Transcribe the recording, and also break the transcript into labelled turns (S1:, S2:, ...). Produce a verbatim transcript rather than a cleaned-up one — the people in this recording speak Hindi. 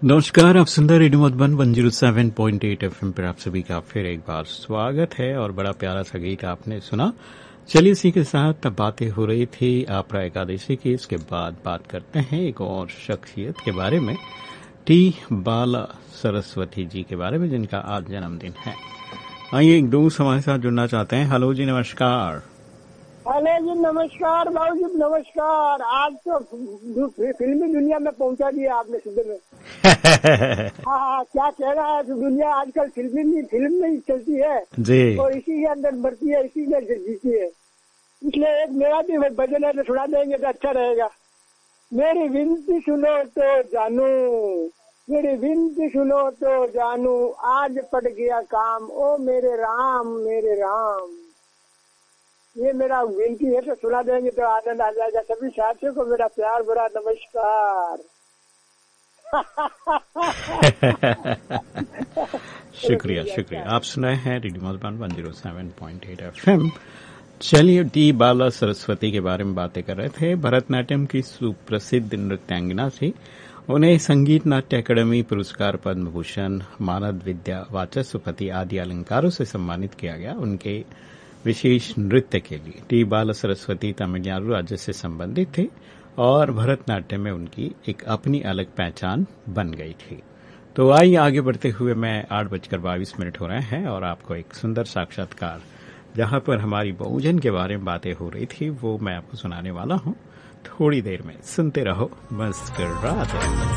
S1: नमस्कार, आप सुंदर radio Madhuban one zero seven point eight FM पर आप सभी का फिर एक बार स्वागत है और बड़ा प्यारा सा गीत आपने सुना। चलिए इसी के साथ बातें हो रही थी आपरा एकादशी की। इसके बाद बात करते हैं एक और शख्सियत के बारे में, टी बाला सरस्वती जी के बारे में, जिनका आज जन्मदिन है। आइए एक दोस्त हमारे साथ जुड़ना चाहते हैं। हेलो जी, नमस्कार।
S2: हेलो जी, नमस्कार बाबू जी, नमस्कार। आज तो फिल्मी दुनिया में पहुंचा दिया आपने सीधे में। हाँ हाँ, क्या कह रहा है दुनिया आजकल फिल्मी फिल्म में ही चलती है
S1: जी,
S2: और इसी के अंदर मरती है, इसी में जीती है। इसलिए एक मेरा भी भजन है तो सुना देंगे तो अच्छा रहेगा। मेरी विनती सुनो तो जानू, मेरी विनती सुनो तो जानू, आज पड़ गया काम, ओ मेरे राम मेरे राम। ये मेरा विनती है तो सुना देंगे तो आनंद आ जाएगा। सभी साथियों को मेरा प्यार भरा नमस्कार।
S1: शुक्रिया शुक्रिया। आप सुनाए हैं radio Madhuban one zero seven point eight FM. चलिए, टी बाला सरस्वती के बारे में बातें कर रहे थे। भरतनाट्यम की सुप्रसिद्ध नृत्यांगना थी। उन्हें संगीत नाट्य अकादमी पुरस्कार, पद्म भूषण, मानद विद्या, वाचस्पति आदि अलंकारों से सम्मानित किया गया। उनके विशेष नृत्य के लिए टी बाला सरस्वती तमिलनाडु राज्य से संबंधित थे और भरतनाट्यम में उनकी एक अपनी अलग पहचान बन गई थी। तो आइए आगे बढ़ते हुए, मैं आठ बजकर बाईस मिनट हो रहे हैं और आपको एक सुंदर साक्षात्कार, जहां पर हमारी बहुजन के बारे में बातें हो रही थी, वो मैं आपको सुनाने वाला हूं। थोड़ी देर में सुनते रहो, मस्कराते रहो।